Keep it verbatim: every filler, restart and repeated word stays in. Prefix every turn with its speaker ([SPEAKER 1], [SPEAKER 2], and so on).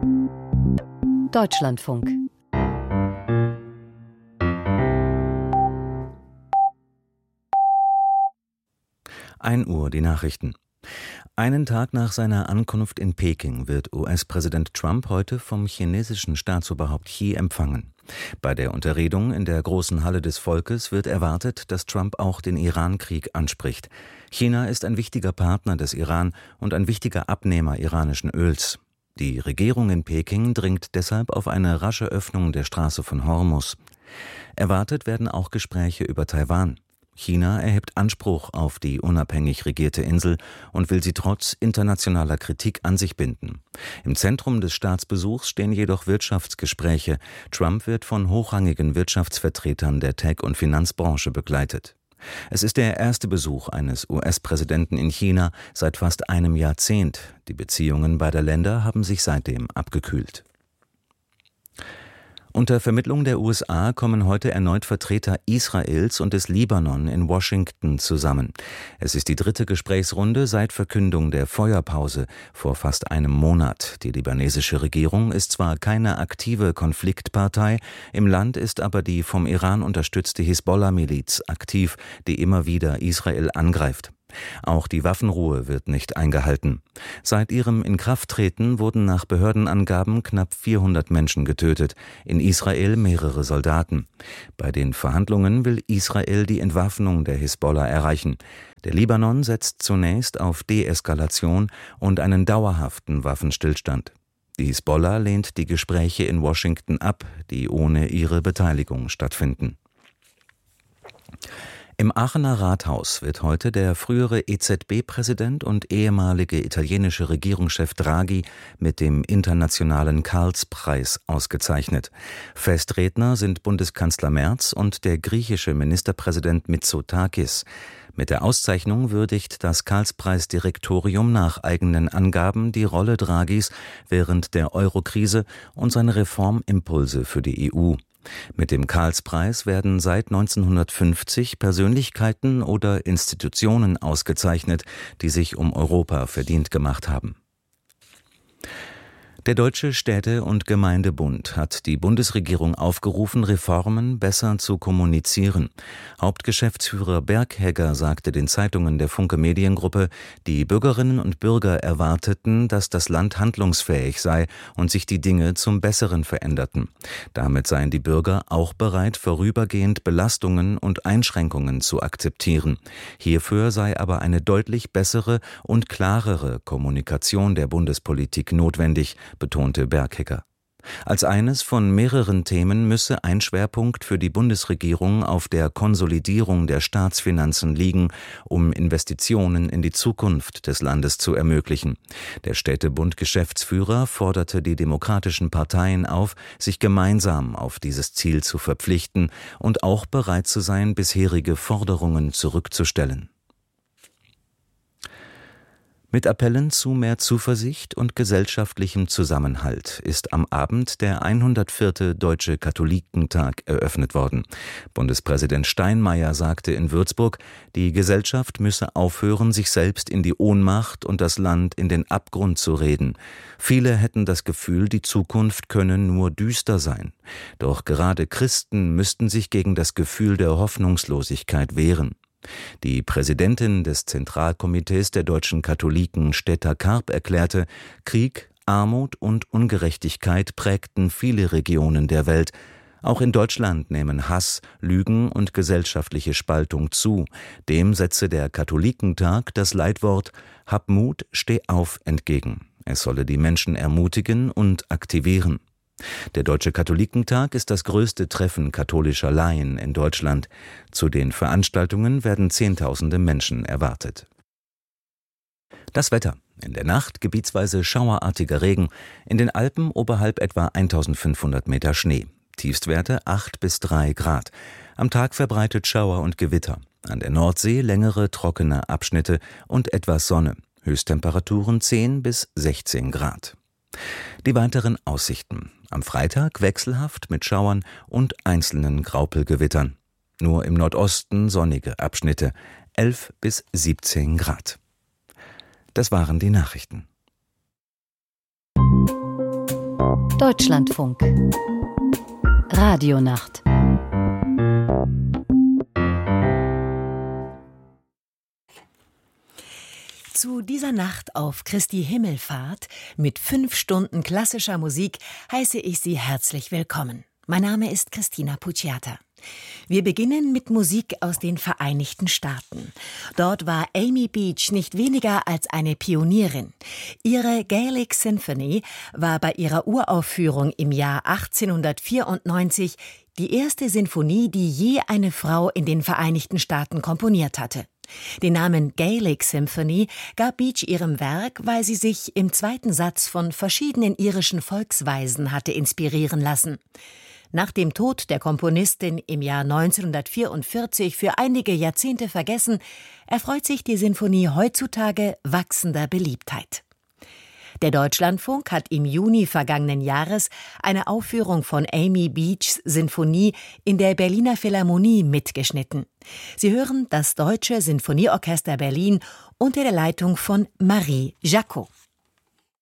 [SPEAKER 1] Deutschlandfunk.
[SPEAKER 2] ein Uhr die Nachrichten. Einen Tag nach seiner Ankunft in Peking wird U S-Präsident Trump heute vom chinesischen Staatsoberhaupt Xi empfangen. Bei der Unterredung in der großen Halle des Volkes wird erwartet, dass Trump auch den Iran-Krieg anspricht. China ist ein wichtiger Partner des Iran und ein wichtiger Abnehmer iranischen Öls. Die Regierung in Peking dringt deshalb auf eine rasche Öffnung der Straße von Hormuz. Erwartet werden auch Gespräche über Taiwan. China erhebt Anspruch auf die unabhängig regierte Insel und will sie trotz internationaler Kritik an sich binden. Im Zentrum des Staatsbesuchs stehen jedoch Wirtschaftsgespräche. Trump wird von hochrangigen Wirtschaftsvertretern der Tech- und Finanzbranche begleitet. Es ist der erste Besuch eines U S-Präsidenten in China seit fast einem Jahrzehnt. Die Beziehungen beider Länder haben sich seitdem abgekühlt. Unter Vermittlung der U S A kommen heute erneut Vertreter Israels und des Libanon in Washington zusammen. Es ist die dritte Gesprächsrunde seit Verkündung der Feuerpause vor fast einem Monat. Die libanesische Regierung ist zwar keine aktive Konfliktpartei, im Land ist aber die vom Iran unterstützte Hisbollah-Miliz aktiv, die immer wieder Israel angreift. Auch die Waffenruhe wird nicht eingehalten. Seit ihrem Inkrafttreten wurden nach Behördenangaben knapp vierhundert Menschen getötet, in Israel mehrere Soldaten. Bei den Verhandlungen will Israel die Entwaffnung der Hisbollah erreichen. Der Libanon setzt zunächst auf Deeskalation und einen dauerhaften Waffenstillstand. Die Hisbollah lehnt die Gespräche in Washington ab, die ohne ihre Beteiligung stattfinden. Im Aachener Rathaus wird heute der frühere E Z B-Präsident und ehemalige italienische Regierungschef Draghi mit dem internationalen Karlspreis ausgezeichnet. Festredner sind Bundeskanzler Merz und der griechische Ministerpräsident Mitsotakis. Mit der Auszeichnung würdigt das Karlspreis-Direktorium nach eigenen Angaben die Rolle Draghis während der Eurokrise und seine Reformimpulse für die E U. Mit dem Karlspreis werden seit neunzehnhundertfünfzig Persönlichkeiten oder Institutionen ausgezeichnet, die sich um Europa verdient gemacht haben. Der Deutsche Städte- und Gemeindebund hat die Bundesregierung aufgerufen, Reformen besser zu kommunizieren. Hauptgeschäftsführer Berghegger sagte den Zeitungen der Funke Mediengruppe, die Bürgerinnen und Bürger erwarteten, dass das Land handlungsfähig sei und sich die Dinge zum Besseren veränderten. Damit seien die Bürger auch bereit, vorübergehend Belastungen und Einschränkungen zu akzeptieren. Hierfür sei aber eine deutlich bessere und klarere Kommunikation der Bundespolitik notwendig, betonte Berghegger. Als eines von mehreren Themen müsse ein Schwerpunkt für die Bundesregierung auf der Konsolidierung der Staatsfinanzen liegen, um Investitionen in die Zukunft des Landes zu ermöglichen. Der Städtebund-Geschäftsführer forderte die demokratischen Parteien auf, sich gemeinsam auf dieses Ziel zu verpflichten und auch bereit zu sein, bisherige Forderungen zurückzustellen. Mit Appellen zu mehr Zuversicht und gesellschaftlichem Zusammenhalt ist am Abend der hundertvierte Deutsche Katholikentag eröffnet worden. Bundespräsident Steinmeier sagte in Würzburg, die Gesellschaft müsse aufhören, sich selbst in die Ohnmacht und das Land in den Abgrund zu reden. Viele hätten das Gefühl, die Zukunft könne nur düster sein. Doch gerade Christen müssten sich gegen das Gefühl der Hoffnungslosigkeit wehren. Die Präsidentin des Zentralkomitees der deutschen Katholiken, Stetta Karp, erklärte, Krieg, Armut und Ungerechtigkeit prägten viele Regionen der Welt. Auch in Deutschland nehmen Hass, Lügen und gesellschaftliche Spaltung zu. Dem setze der Katholikentag das Leitwort Hab Mut, steh auf entgegen. Es solle die Menschen ermutigen und aktivieren. Der Deutsche Katholikentag ist das größte Treffen katholischer Laien in Deutschland. Zu den Veranstaltungen werden Zehntausende Menschen erwartet. Das Wetter. In der Nacht gebietsweise schauerartiger Regen, in den Alpen oberhalb etwa eintausendfünfhundert Meter Schnee. Tiefstwerte acht bis drei Grad. Am Tag verbreitet Schauer und Gewitter. An der Nordsee längere trockene Abschnitte und etwas Sonne. Höchsttemperaturen zehn bis sechzehn Grad. Die weiteren Aussichten. Am Freitag wechselhaft mit Schauern und einzelnen Graupelgewittern. Nur im Nordosten sonnige Abschnitte, elf bis siebzehn Grad. Das waren die Nachrichten.
[SPEAKER 1] Deutschlandfunk Radionacht.
[SPEAKER 3] Zu dieser Nacht auf Christi Himmelfahrt mit fünf Stunden klassischer Musik heiße ich Sie herzlich willkommen. Mein Name ist Christina Pucciata. Wir beginnen mit Musik aus den Vereinigten Staaten. Dort war Amy Beach nicht weniger als eine Pionierin. Ihre Gaelic Symphony war bei ihrer Uraufführung im Jahr achtzehnhundertvierundneunzig die erste Sinfonie, die je eine Frau in den Vereinigten Staaten komponiert hatte. Den Namen Gaelic Symphony gab Beach ihrem Werk, weil sie sich im zweiten Satz von verschiedenen irischen Volksweisen hatte inspirieren lassen. Nach dem Tod der Komponistin im Jahr neunzehnhundertvierundvierzig für einige Jahrzehnte vergessen, erfreut sich die Sinfonie heutzutage wachsender Beliebtheit. Der Deutschlandfunk hat im Juni vergangenen Jahres eine Aufführung von Amy Beachs Sinfonie in der Berliner Philharmonie mitgeschnitten. Sie hören das Deutsche Sinfonieorchester Berlin unter der Leitung von Marie Jacot.